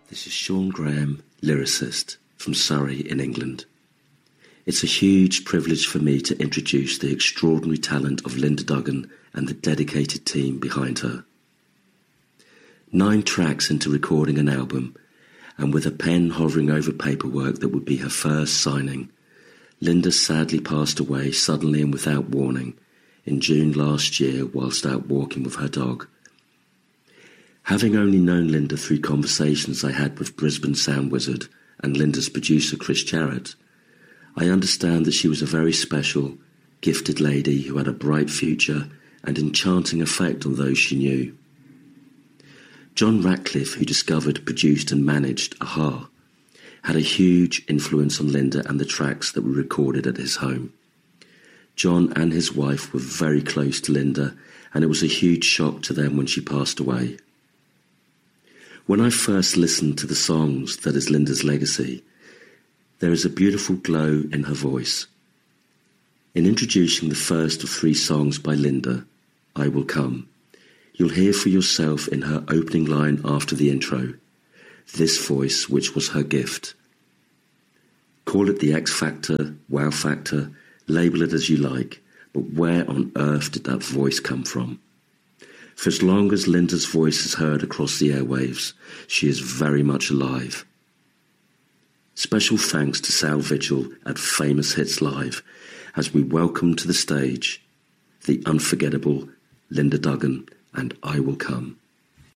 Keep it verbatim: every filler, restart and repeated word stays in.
This is Sean Graham, lyricist from Surrey in England. It's a huge privilege for me to introduce the extraordinary talent of Linda Duggan and the dedicated team behind her. Nine tracks into recording an album, and with a pen hovering over paperwork that would be her first signing, Linda sadly passed away suddenly and without warning in June last year whilst out walking with her dog. Having only known Linda through conversations I had with Brisbane Sound Wizard and Linda's producer Chris Jarrett, I understand that she was a very special, gifted lady who had a bright future and enchanting effect on those she knew. John Ratcliffe, who discovered, produced and managed a-ha, had a huge influence on Linda and the tracks that were recorded at his home. John and his wife were very close to Linda, and it was a huge shock to them when she passed away. When I first listened to the songs that is Linda's legacy, there is a beautiful glow in her voice. In introducing the first of three songs by Linda, I Will Come, you'll hear for yourself in her opening line after the intro, this voice which was her gift. Call it the X Factor, Wow Factor, label it as you like, but where on earth did that voice come from? For as long as Linda's voice is heard across the airwaves, she is very much alive. Special thanks to Sal Vigil at Famous Hits Live as we welcome to the stage the unforgettable Linda Duggan and I Will Come.